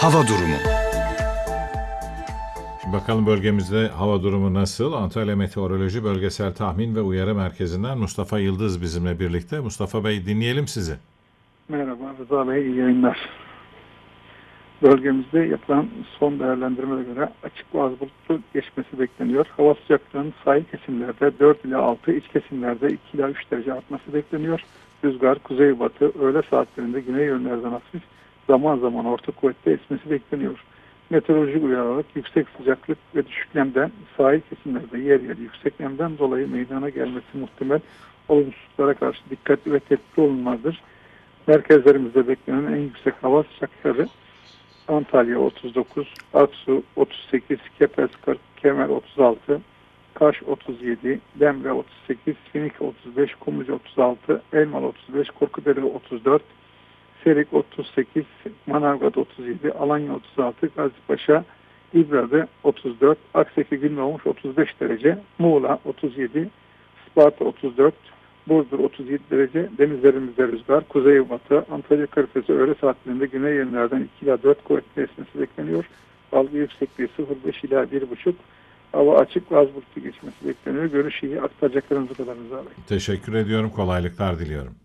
Hava durumu. Şimdi bakalım bölgemizde hava durumu nasıl? Antalya Meteoroloji Bölgesel Tahmin ve Uyarı Merkezi'nden Mustafa Yıldız bizimle birlikte. Mustafa Bey, dinleyelim sizi. Merhaba Rıza Bey, iyi yayınlar. Bölgemizde yapılan son değerlendirmelere göre açık ve az bulutlu geçmesi bekleniyor. Hava sıcaklığının sahil kesimlerde 4 ila 6, iç kesimlerde 2 ila 3 derece artması bekleniyor. Rüzgar kuzeybatı, öğle saatlerinde güney yönlerden hafif, zaman zaman orta kuvvetli esmesi bekleniyor. Meteorolojik uyarı olarak yüksek sıcaklık ve düşük nemden sahil kesimlerde yer yer yüksek nemden dolayı meydana gelmesi muhtemel olumsuzluklara karşı dikkatli ve tedbirli olunmalıdır. Merkezlerimizde beklenen en yüksek hava sıcaklıkları Antalya 39, Aksu 38, Kepez 40, Kemer 36, Kaş 37, Demre 38, Finik 35, Kumluca 36, Elmalı 35, Korkudere 34, Serik 38, Manavgat 37, Alanya 36, Gazipaşa, İbrahim 34, Akseki Gülmemuş 35 derece, Muğla 37, Isparta 34, Burdur 37 derece, denizlerimizde rüzgar, kuzeybatı, Antalya Körfezi öğle saatlerinde güney yönlerden 2 ila 4 kuvvetli esmesi bekleniyor. Dalga yüksekliği 0,5 ila 1,5. Hava açık ve az bulutlu geçmesi bekleniyor. Görüş iyi. Aktaracaklarımız bu kadar Rıza Bey. Teşekkür ediyorum. Kolaylıklar diliyorum.